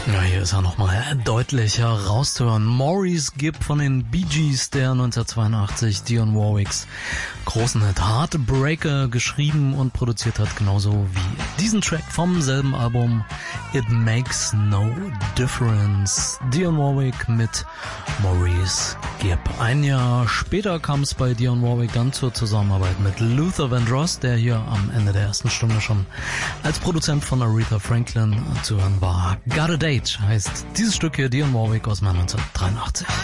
Ja, hier ist er nochmal deutlich herauszuhören. Maurice Gibb von den Bee Gees, der 1982 Dionne Warwicks großen Hit Heartbreaker geschrieben und produziert hat, genauso wie diesen Track vom selben Album It Makes No Difference. Dionne Warwick mit Maurice Gibb. Ein Jahr später kam es bei Dionne Warwick dann zur Zusammenarbeit mit Luther Vandross, der hier am Ende der ersten Stunde schon als Produzent von Aretha Franklin zu hören war. Got a Date heißt dieses Stück hier, Dionne Warwick aus dem Jahr 1983.